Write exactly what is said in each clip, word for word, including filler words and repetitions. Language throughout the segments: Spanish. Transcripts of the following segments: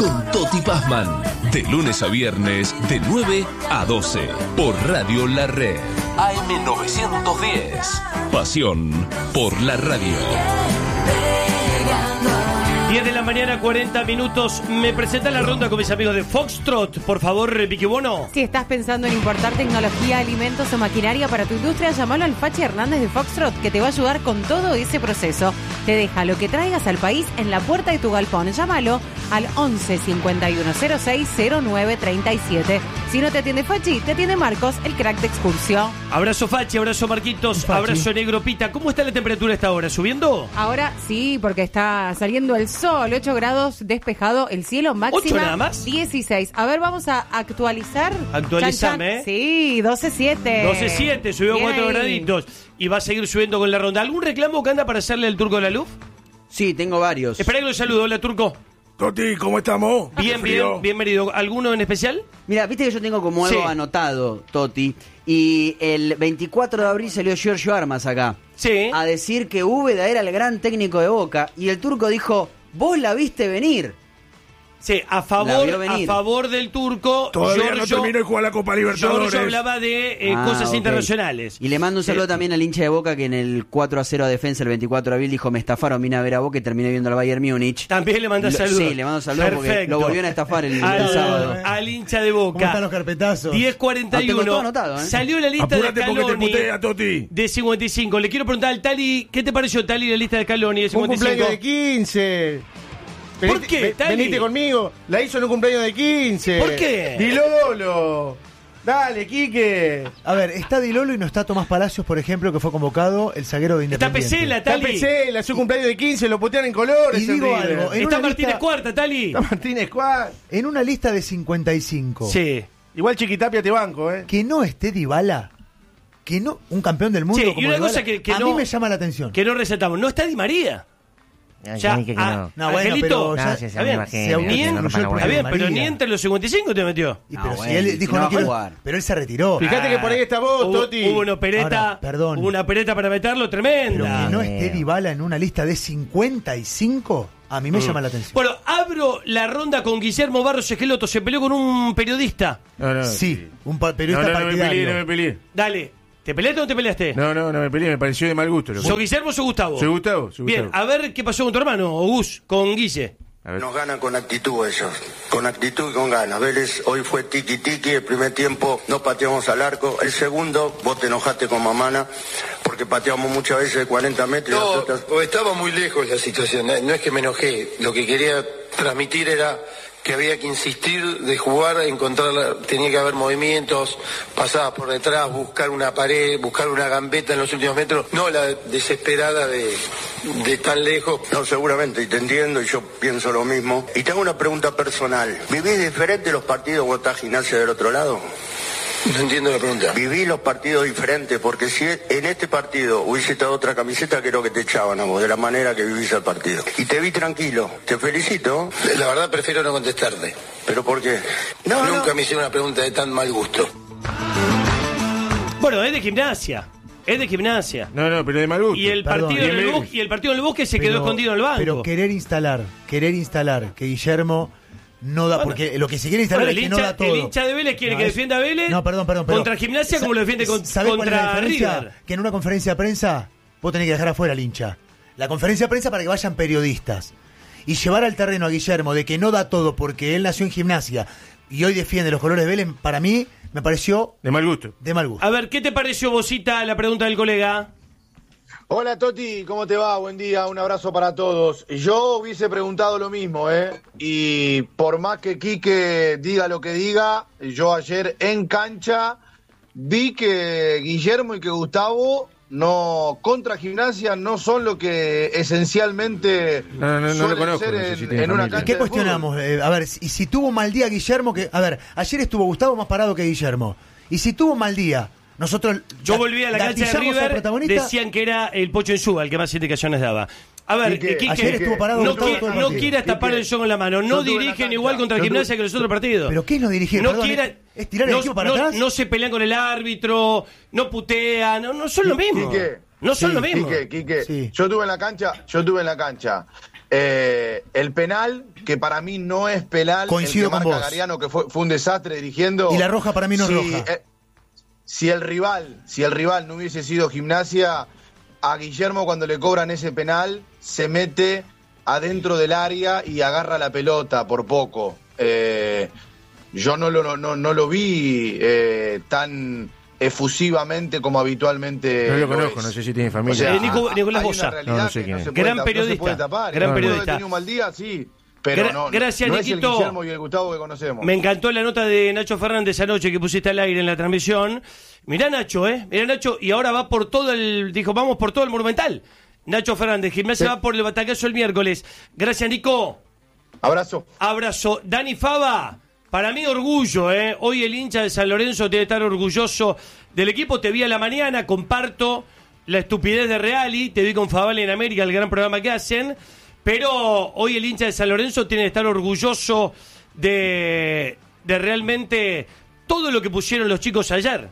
con Toti Pazman. De lunes a viernes, de nueve a doce. Por Radio La Red. A M novecientos diez. Pasión por la radio. diez de la mañana, cuarenta minutos. ¿Me presenta la ronda con mis amigos de Foxtrot? Por favor, Vicky Bono. Si estás pensando en importar tecnología, alimentos o maquinaria para tu industria, llamalo al Fachi Hernández de Foxtrot, que te va a ayudar con todo ese proceso. Te deja lo que traigas al país en la puerta de tu galpón. Llámalo al once cincuenta y uno cero seis cero nueve treinta y siete. Si no te atiende Fachi, te atiende Marcos, el crack de Excursio. Abrazo Fachi, abrazo Marquitos, Fachi. Abrazo Negro Pita. ¿Cómo está la temperatura a esta hora? ¿Subiendo? Ahora sí, porque está saliendo el sol, ocho grados, despejado, el cielo máxima ¿ocho nada más? dieciséis. A ver, vamos a actualizar. Actualizame, Chan, chan. ¿eh? Sí, doce siete. doce siete, subió Bien cuatro ahí. graditos. Y va a seguir subiendo con la ronda. ¿Algún reclamo que anda para hacerle al Turco de la Luz? Sí, tengo varios. Espera que lo saludo. Hola, Turco. Toti, ¿cómo estamos? Bien, bien, bienvenido. ¿Alguno en especial? Mira, viste que yo tengo como algo Sí. anotado, Toti, y el veinticuatro de abril salió Giorgio Armas acá Sí. a decir que Úbeda era el gran técnico de Boca, y el Turco dijo, vos la viste venir. Sí, a La favor, vio a venir. favor del Turco. Todavía no Giorgio, terminó de jugar la Copa Libertadores. Giorgio hablaba de eh, Ah, cosas ok. internacionales. Y le mando un saludo Sí. también al hincha de Boca que en el cuatro a cero a defensa el veinticuatro de abril dijo, me estafaron, vine a ver a Boca y terminé viendo al Bayern Múnich. También le manda Lo- saludos. Sí, le mando saludos porque Perfecto. lo volvieron a estafar el, el al, sábado. al hincha de Boca. ¿Cómo están los carpetazos? diez cuarenta y Ah, tengo todo uno. anotado, ¿eh? Salió la lista Apúrate de porque te Scaloni putea, Toti. de cincuenta y cinco. Le quiero preguntar al Tali, ¿qué te pareció, Tali, la lista de Scaloni de Un cincuenta y cinco? cumpleaños de quince. ¿Por Venite- qué, ve- Tali? Venite conmigo. La hizo en un cumpleaños de quince. ¿Por qué? Di Lolo. Dale, Quique. A ver, está Di Lolo y no está Tomás Palacios, por ejemplo, que fue convocado, el zaguero de Está Independiente. Pesela, Está Tali. Pesela, es su cumpleaños de quince, lo putean en colores. Y digo en River. algo, en Está una Martínez lista- Cuarta, Tali. Está Martínez Cuad. En una lista de cincuenta y cinco, Sí. Igual Chiquitapia te banco, ¿eh? que no esté Dybala, que no, un campeón del mundo Sí, y como una Dybala, cosa que- que a no- mí me llama la atención. Que no resaltamos. No está Di María. Ya, Ya, ya dije que ah, no. No, bueno, Angelito, pero No, ya- si se está bien. me Se imagino, aumentó Ni, que en- no incluyó el para está bien, María. pero ni entre los cincuenta y cinco te metió. Y Ah, pero bueno, si él dijo no no, va a quiero, jugar. pero él se retiró. Fíjate que por ahí está vos, Hubo, Toti. hubo una opereta, Ahora, perdón. hubo una opereta para meterlo Pero tremenda. que no esté Dybala en una lista de cincuenta y cinco, a mí me llama la atención. Bueno, abro la ronda con Guillermo Barros Esqueloto. Se peleó con un periodista. No, no, Sí, un pa- No, periodista no, no me partidario. peleé, no me peleé. Dale, ¿te peleaste o no te peleaste? No, no, no me peleé, me pareció de mal gusto. Lo ¿Sos Guillermo o sos Gustavo? Soy Gustavo, soy Bien, Gustavo. a ver qué pasó con tu hermano, o Gus, con Guille. A ver. Nos ganan con actitud ellos, con actitud y con ganas. Vélez hoy fue tiki tiki, el primer tiempo no pateamos al arco, el segundo vos te enojaste con Mamana porque pateamos muchas veces de cuarenta metros. y No, nosotros- o estaba muy lejos la situación, no no es que me enojé, lo que quería transmitir era que había que insistir de jugar, encontrar, la- tenía que haber movimientos, pasadas por detrás, buscar una pared, buscar una gambeta en los últimos metros, no la desesperada de, de tan lejos. No, seguramente, y te entiendo, y yo pienso lo mismo. Y tengo una pregunta personal. ¿Vivís diferente los partidos cuando estás Gimnasia del otro lado? No entiendo la pregunta. Viví los partidos diferentes, porque si en este partido hubiese estado otra camiseta, creo que te echaban a vos, de la manera que vivís el partido. Y te vi tranquilo, te felicito, La verdad prefiero no contestarte. pero ¿por qué? No, Nunca no. me hicieron una pregunta de tan mal gusto. Bueno, es de Gimnasia. Es de Gimnasia. No, no, pero de mal gusto. Y el Perdón, partido en el bien, bosque, y el partido en el bosque se Pero- quedó escondido en el banco. Pero querer instalar, querer instalar que Guillermo no da, Bueno. porque lo que se quiere instalar Bueno, el, es que no hincha, da todo. el hincha de Vélez quiere No, que es- defienda a Vélez No, perdón, perdón, pero- contra Gimnasia como lo defiende con- ¿Sabés cuál es la contra diferencia? River. Que en una conferencia de prensa vos tenés que dejar afuera al hincha. La conferencia de prensa para que vayan periodistas. Y llevar al terreno a Guillermo de que no da todo porque él nació en Gimnasia y hoy defiende los colores de Vélez, para mí me pareció De mal gusto. de mal gusto. A ver, ¿qué te pareció, Bosita, la pregunta del colega? Hola Toti, ¿cómo te va? Buen día, un abrazo para todos. Yo hubiese preguntado lo mismo, ¿eh? Y por más que Quique diga lo que diga, yo ayer en cancha vi que Guillermo y que Gustavo no contra Gimnasia no son lo que esencialmente No, no, no, no lo suelen conozco, ser no sé en, si tiene en una familia. cancha ¿Qué de cuestionamos? Eh, a ver, y si tuvo un mal día Guillermo, que, a ver, ayer estuvo Gustavo más parado que Guillermo. Y si tuvo un mal día, nosotros Yo ga- volví a la cancha de gatillamos al River, protagonista. decían que era el Pocho Insúa el que más indicaciones daba. A ver, Quique, Quique, ayer estuvo parado no, Gustavo qui- todo el no partido. quieras tapar Quique, el sol con la mano, yo no estuve en la dirigen cancha. igual contra Yo Gimnasia estuve- que los otros partidos. ¿Pero qué es no dirigir? No Perdón, quiera- ¿es- es tirar el no- equipo para no- atrás? No se pelean con el árbitro, no putean, no, no son lo mismo. Quique, No son sí, lo mismo. Quique, Quique, Sí. yo estuve en la cancha, yo estuve en la cancha. Eh, el penal, que para mí no es penal, Coincido el que con marca vos. Gariano, que fue, fue un desastre dirigiendo. Y la roja para mí no es si, roja. eh, si el rival, si el rival no hubiese sido Gimnasia, a Guillermo cuando le cobran ese penal, se mete adentro del área y agarra la pelota por poco. Eh, yo no lo, no, no lo vi eh, tan efusivamente como habitualmente No lo lo conozco, es. no sé si tiene O familia. sea, Eh, Nico- hay Nicolás una Bosa. realidad No, no sé que quién no es. se puede Gran tap- periodista, no se puede tapar. gran El periodista. jugador tenía un mal día, sí, pero Gra- no, gracias, no es el Niquito. Guillermo y el Gustavo que conocemos. Me encantó la nota de Nacho Fernández anoche que pusiste al aire en la transmisión. Mirá Nacho, ¿eh? Mirá Nacho, y ahora va por todo el... Dijo, vamos por todo el Monumental. Nacho Fernández, Gimnasia Sí. va por el batacazo el miércoles. Gracias, Nico. Abrazo. Abrazo. Dani Fava, para mí orgullo, ¿eh? Hoy el hincha de San Lorenzo debe estar orgulloso del equipo. Te vi a la mañana, comparto la estupidez de Reali, te vi con Favale en América, el gran programa que hacen, pero hoy el hincha de San Lorenzo tiene que estar orgulloso de, de realmente todo lo que pusieron los chicos ayer.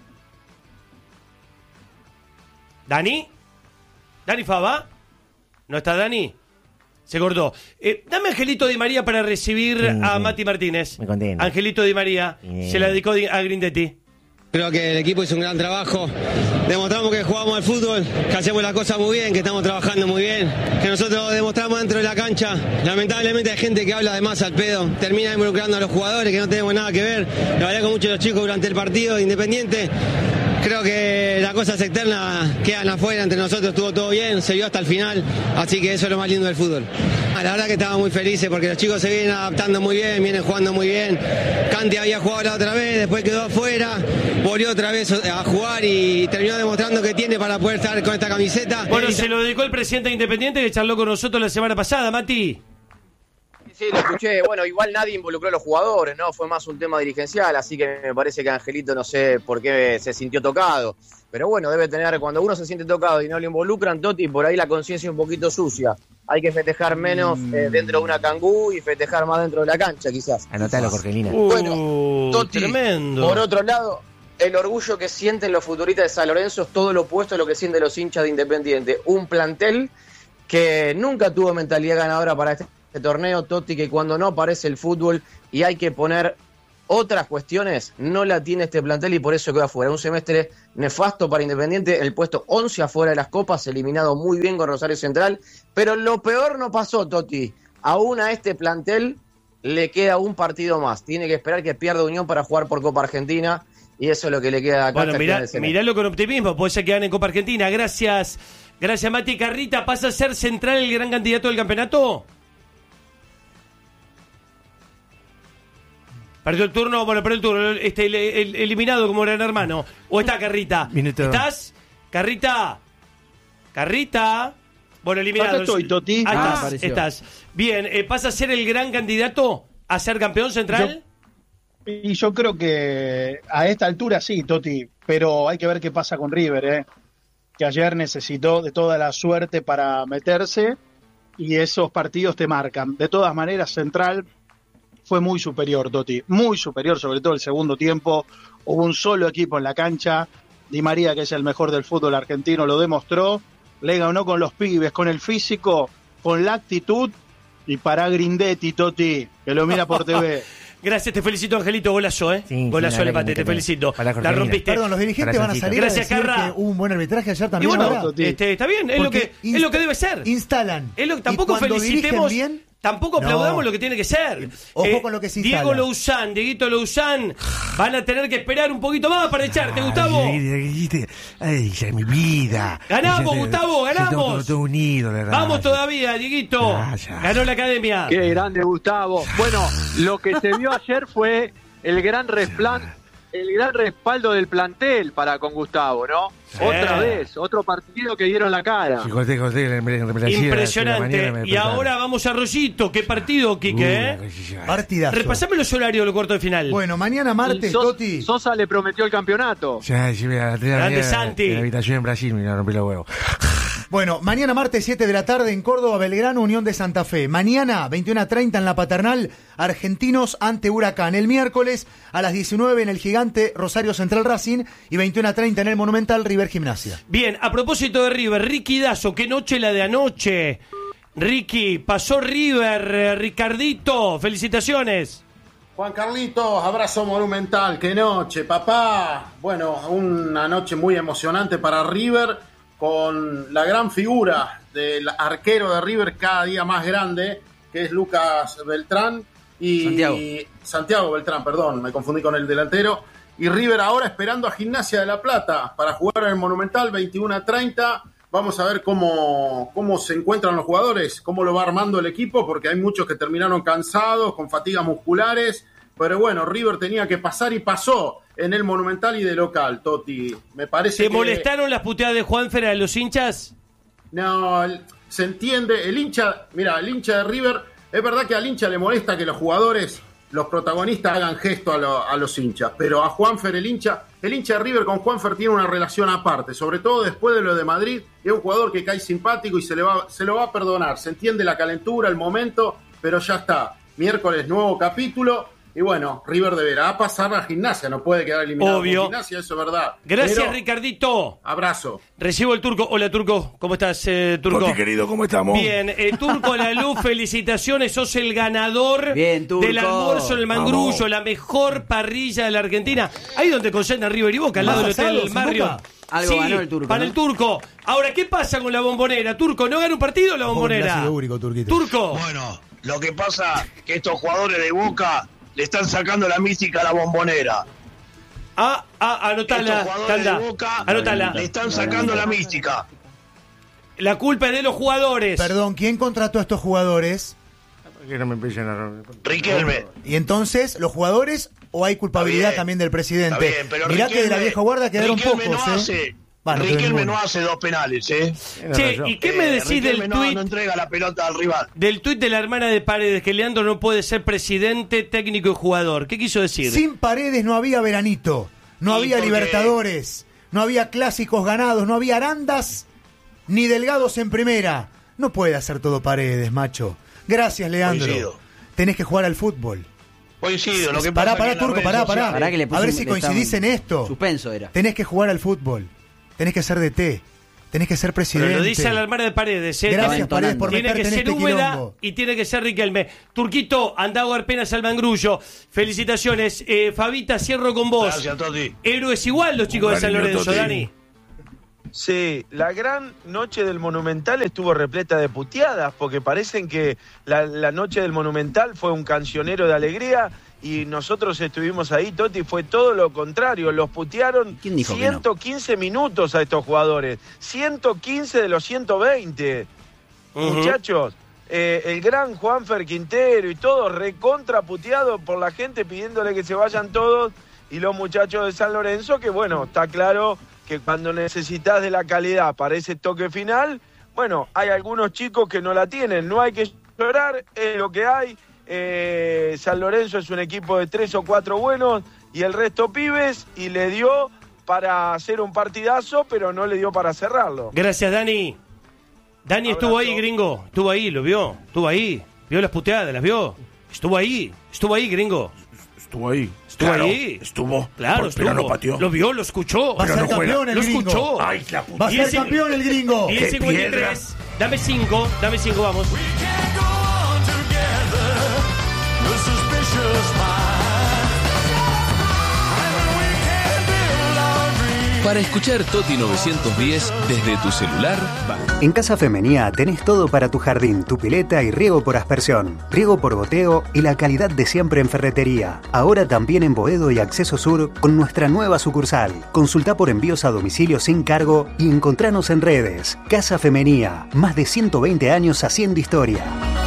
¿Dani? ¿Dani Fava? ¿No está Dani? Se cortó. Eh, dame Angelito Di María para recibir Sí, a sí. Mati Martínez. Me contento. Angelito Di María. Bien. Se la dedicó a Grindetti. Creo que el equipo hizo un gran trabajo. Demostramos que jugamos al fútbol, que hacemos las cosas muy bien, que estamos trabajando muy bien, que nosotros demostramos dentro de la cancha. Lamentablemente hay gente que habla de más al pedo, termina involucrando a los jugadores que no tenemos nada que ver. Lo hablé con muchos de los chicos durante el partido de Independiente. Creo que las cosas externas quedan afuera, entre nosotros estuvo todo bien, se vio hasta el final, así que eso es lo más lindo del fútbol. La verdad que estamos muy felices porque los chicos se vienen adaptando muy bien, vienen jugando muy bien. Canti había jugado la otra vez, después quedó afuera, volvió otra vez a jugar y terminó demostrando que tiene para poder estar con esta camiseta. Bueno, se lo dedicó el presidente de Independiente que charló con nosotros la semana pasada, Mati. Sí, lo escuché. Bueno, igual nadie involucró a los jugadores, ¿no? Fue más un tema dirigencial, así que me parece que Angelito no sé por qué se sintió tocado. Pero bueno, debe tener, cuando uno se siente tocado y no lo involucran, Toti, por ahí la conciencia un poquito sucia. Hay que festejar menos eh, dentro de una cangú y festejar más dentro de la cancha, quizás. Anotalo, Jorgelina. Uh, Bueno, Toti, tremendo. por otro lado, el orgullo que sienten los futbolistas de San Lorenzo es todo lo opuesto a lo que sienten los hinchas de Independiente. Un plantel que nunca tuvo mentalidad ganadora para este, este torneo, Toti, que cuando no aparece el fútbol y hay que poner otras cuestiones, no la tiene este plantel y por eso queda afuera. Un semestre nefasto para Independiente, el puesto once afuera de las copas, eliminado muy bien con Rosario Central, pero lo peor no pasó, Toti. Aún a este plantel le queda un partido más. Tiene que esperar que pierda Unión para jugar por Copa Argentina y eso es lo que le queda acá. Bueno, hasta el mirá, final del semestre. miralo con optimismo, puede ser que gane en Copa Argentina. Gracias, gracias Mati. Carrita, ¿pasa a ser Central el gran candidato del campeonato? Perdió el turno, bueno, perdió el turno, este, el, el- eliminado como gran hermano. ¿O está Carrita? Minuto. ¿Estás? Carrita. Carrita. Bueno, eliminado. Acá estoy, Toti. Ah, Ah, estás, apareció. estás. Bien, eh, ¿pasa a ser el gran candidato a ser campeón Central? Y yo creo que a esta altura sí, Toti, pero hay que ver qué pasa con River, ¿eh? Que ayer necesitó de toda la suerte para meterse y esos partidos te marcan. De todas maneras, Central fue muy superior, Toti, muy superior, sobre todo el segundo tiempo. Hubo un solo equipo en la cancha, Di María, que es el mejor del fútbol argentino, lo demostró, le ganó con los pibes, con el físico, con la actitud, y para Grindetti, Toti, que lo mira por T V. Gracias, te felicito, Angelito. Golazo, ¿eh? Sí, Golazo sí, al la empate, verdad que te me felicito. Para La Jorgelina. rompiste. Perdón, los dirigentes Para van a Santito. salir Gracias, a decir Carra. que hubo un buen arbitraje ayer Y también. bueno, ahora. este, está bien, es lo, Porque que, es lo que debe ser. Instalan. Es lo, Y tampoco cuando felicitemos, dirigen bien, tampoco no. aplaudamos lo que tiene que ser. Eh, Ojo con lo que se instala. Diego Louzán, Dieguito Louzán, van a tener que esperar un poquito más para echarte, Gustavo. Ay, ya mi vida. Ganamos, Ya te- Gustavo, ya ganamos. Todo, todo unido, la verdad. Vamos todavía, Dieguito. Ya, ya. Ganó la academia. Qué grande, Gustavo. Bueno, lo que se vio ayer fue el gran resplan, el gran respaldo del plantel para con Gustavo, ¿no? Sí. Otra vez, otro partido que dieron la cara. Sí, José, José, me- me- me- me- Impresionante. me- me- me- Y ahora vamos a Rollito. Qué partido, Quique, ¿eh? Partidazo. Repasame los horarios de los cuartos de final. Bueno, mañana martes, Y Sos- Toti. Sosa le prometió el campeonato. Ya, sí, a las tres de la Grande mañana Santi. en la habitación en Brasil me rompí los huevos. Bueno, mañana martes siete de la tarde en Córdoba, Belgrano, Unión de Santa Fe. Mañana veintiuna treinta en la Paternal, Argentinos ante Huracán. El miércoles a las diecinueve en el Gigante, Rosario Central Racing. Y veintiuna treinta en el Monumental, River Gimnasia. Bien, a propósito de River, Ricky Dazo, qué noche la de anoche. Ricky, pasó River, eh, Ricardito, felicitaciones. Juan Carlitos, abrazo monumental, qué noche, papá. Bueno, una noche muy emocionante para River, con la gran figura del arquero de River cada día más grande, que es Lucas Beltrán y Santiago. Santiago Beltrán, perdón, me confundí con el delantero. Y River ahora esperando a Gimnasia de La Plata para jugar en el Monumental veintiuno a treinta. Vamos a ver cómo, cómo se encuentran los jugadores, cómo lo va armando el equipo, porque hay muchos que terminaron cansados, con fatigas musculares. Pero bueno, River tenía que pasar y pasó en el Monumental y de local, Toti. Me parece ¿Te que... molestaron las puteadas de Juanfer a los hinchas? No, el- se entiende. El hincha, mira, el hincha de River, es verdad que al hincha le molesta que los jugadores, los protagonistas hagan gesto a, lo- a los hinchas, pero a Juanfer, el hincha, el hincha de River con Juanfer tiene una relación aparte, sobre todo después de lo de Madrid. Es un jugador que cae simpático y se le va, se lo va a perdonar. Se entiende la calentura, el momento, pero ya está. Miércoles, nuevo capítulo. Y bueno, River deberá pasar a Gimnasia, no puede quedar eliminado Obvio. con Gimnasia, eso es verdad. Gracias, Pero, Ricardito. abrazo. Recibo el Turco. Hola, Turco. ¿Cómo estás, eh, Turco? Toti, querido, ¿cómo estamos? Bien, eh, Turco La Luz, felicitaciones. Sos el ganador Bien, Turco. del almuerzo en el Mangrullo, Vamos. la mejor parrilla de la Argentina. Ahí donde concentran River y Boca, al lado del ¿Más Hotel asados en Marriott. Boca? Algo ganó el Turco, Para ¿no? el Turco. Ahora, ¿qué pasa con la Bombonera? Turco, ¿no gana un partido la Ojo con el Bombonera? ácido úrico, Turquito. Turco. Bueno, lo que pasa que estos jugadores de Boca le están sacando la mística a la Bombonera. Ah, ah, anotala, Estos jugadores Tanda. de Boca Anotala. le están sacando la mística. La culpa es de los jugadores. Perdón, ¿quién contrató a estos jugadores? Que no me empiecen a... Riquelme. Y entonces, ¿los jugadores o hay culpabilidad Está bien, también del presidente? Está bien, pero Mirá que de la Riquelme- vieja guardia quedaron Riquelme pocos, no ¿eh? hace, Va, no quedó Riquelme ninguno. no hace dos penales, ¿eh? Che, ¿y qué me Eh, decís Riquelme del no, tuit? no entrega la pelota al rival. Del tuit de la hermana de Paredes, que Leandro no puede ser presidente, técnico y jugador. ¿Qué quiso decir? Sin Paredes no había veranito, no Y había porque- Libertadores, no había clásicos ganados, no había Arandas ni Delgados en primera. No puede hacer todo Paredes, macho. Gracias, Leandro. Coincido. Tenés que jugar al fútbol. Coincido, lo que Pará, pasa pará, que en las Turco, redes pará, sociales- pará. Pará que le A puse ver un- si le coincidís estaban- en esto. Suspenso era. Tenés que jugar al fútbol. Tenés que ser D T. Tenés que ser Pero presidente. lo dice a la hermana de Paredes. ¿eh? Gracias, Tiene- Paredes, por Tiene meterte que en ser este Úbeda quilombo. y tiene que ser Riquelme. Turquito, anda a jugar penas al Mangrullo. Felicitaciones. Eh, Fabita, cierro con vos. Gracias, Toti. Héroes igual los chicos de San Cariño, Lorenzo, Toti. Dani. Sí, la gran noche del Monumental estuvo repleta de puteadas, porque parecen que la, la noche del Monumental fue un cancionero de alegría y nosotros estuvimos ahí, Toti, fue todo lo contrario, los putearon ¿Quién dijo que no? ciento quince minutos a estos jugadores, ciento quince de los ciento veinte. Ujú. Muchachos, eh, el gran Juanfer Quintero y todos recontra puteados por la gente pidiéndole que se vayan todos, y los muchachos de San Lorenzo, que bueno, está claro que cuando necesitas de la calidad para ese toque final, bueno, hay algunos chicos que no la tienen, no hay que llorar, es lo que hay. Eh, San Lorenzo es un equipo de tres o cuatro buenos y el resto pibes, y le dio para hacer un partidazo, pero no le dio para cerrarlo. Gracias, Dani. Dani estuvo Abrazo. ahí, gringo. Estuvo ahí, lo vio. Estuvo ahí. Vio las puteadas, las vio. Estuvo ahí. Estuvo ahí, gringo. Estuvo ahí. Estuvo Claro, ahí. Estuvo. Claro, Por- pero estuvo. no pateó. Lo vio, lo escuchó. Va a Pero ser no juega. campeón el Lo gringo. escuchó. Ay, la puta. Va a Y ser ese- campeón el gringo. Y Qué el cincuenta y tres. Dame cinco, dame cinco, vamos. Para escuchar Toti novecientos diez desde tu celular, va. En Casa Femenía tenés todo para tu jardín, tu pileta y riego por aspersión, riego por goteo y la calidad de siempre en ferretería. Ahora también en Boedo y Acceso Sur con nuestra nueva sucursal. Consulta por envíos a domicilio sin cargo y encontranos en redes. Casa Femenía, más de ciento veinte años haciendo historia.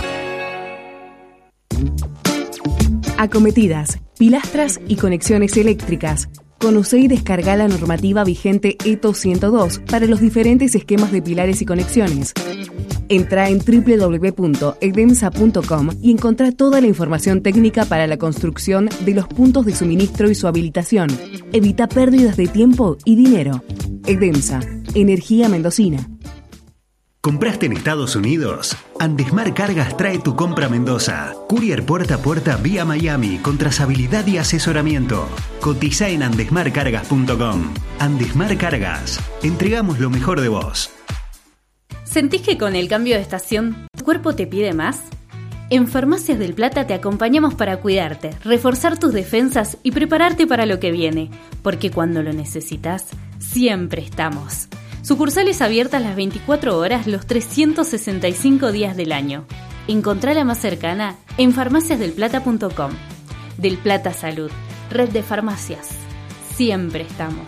Acometidas, pilastras y conexiones eléctricas. Conoce y descarga la normativa vigente E T O ciento dos para los diferentes esquemas de pilares y conexiones. Entra en doble u doble u doble u punto edemsa punto com y encontrá toda la información técnica para la construcción de los puntos de suministro y su habilitación. Evita pérdidas de tiempo y dinero. Edemsa, energía mendocina. ¿Compraste en Estados Unidos? Andesmar Cargas trae tu compra a Mendoza. Courier puerta a puerta vía Miami con trazabilidad y asesoramiento. Cotiza en andesmar cargas punto com. Andesmar Cargas. Entregamos lo mejor de vos. ¿Sentís que con el cambio de estación ¿Tu cuerpo te pide más? En Farmacias del Plata te acompañamos para cuidarte, reforzar tus defensas y prepararte para lo que viene, porque cuando lo necesitas, siempre estamos. Sucursales abiertas las veinticuatro horas, los trescientos sesenta y cinco días del año. Encontrá la más cercana en farmacias del plata punto com. Del Plata Salud, red de farmacias. Siempre estamos.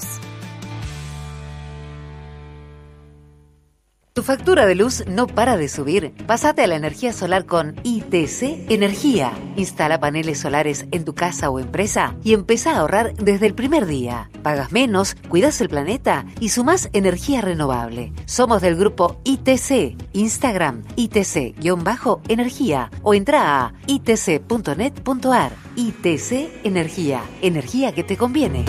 ¿Tu factura de luz no para de subir? Pásate a la energía solar con I T C Energía. Instala paneles solares en tu casa o empresa y empezá a ahorrar desde el primer día. Pagas menos, cuidas el planeta y sumás energía renovable. Somos del grupo I T C. Instagram I T C-energía o entra a i t c punto net punto a r. I T C Energía. Energía que te conviene.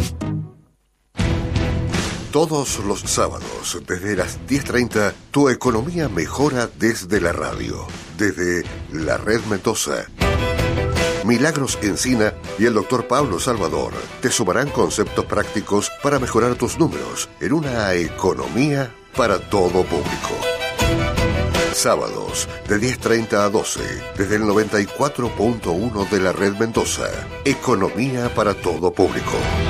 Todos los sábados, desde las diez treinta, tu economía mejora desde la radio, desde la Red Mendoza. Milagros Encina y el doctor Pablo Salvador te sumarán conceptos prácticos para mejorar tus números en una economía para todo público. Sábados, de diez treinta a doce, desde el noventa y cuatro punto uno de la Red Mendoza. Economía para todo público.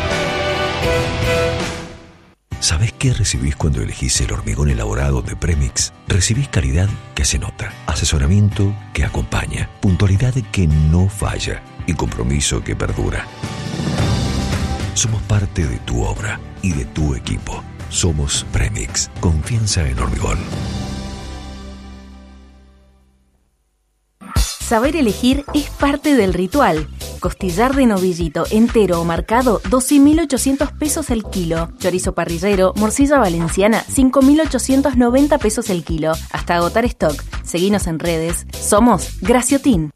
¿Sabés qué recibís cuando elegís el hormigón elaborado de Premix? Recibís calidad que se nota, asesoramiento que acompaña, puntualidad que no falla y compromiso que perdura. Somos parte de tu obra y de tu equipo. Somos Premix. Confianza en hormigón. Saber elegir es parte del ritual. Costillar de novillito entero o marcado, doce mil ochocientos pesos el kilo. Chorizo parrillero, morcilla valenciana, cinco mil ochocientos noventa pesos el kilo. Hasta agotar stock. Seguinos en redes. Somos Graciotin.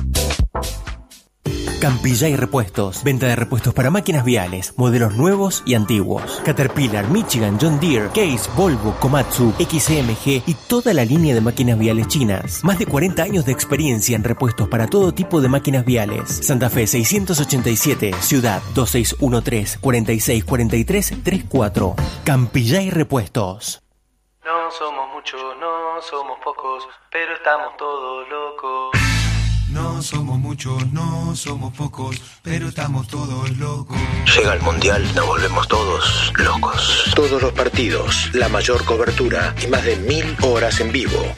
Campillay Repuestos. Venta de repuestos para máquinas viales, modelos nuevos y antiguos. Caterpillar, Michigan, John Deere, Case, Volvo, Komatsu, X M G y toda la línea de máquinas viales chinas. Más de cuarenta años de experiencia en repuestos para todo tipo de máquinas viales. Santa Fe seiscientos ochenta y siete, Ciudad dos seis uno tres, cuatro seis cuatro tres tres cuatro. Campillay Repuestos. No somos muchos, no somos pocos, pero estamos todos locos. No somos muchos, no somos pocos, pero estamos todos locos. Llega el Mundial, nos volvemos todos locos. Todos los partidos, la mayor cobertura y más de mil horas en vivo.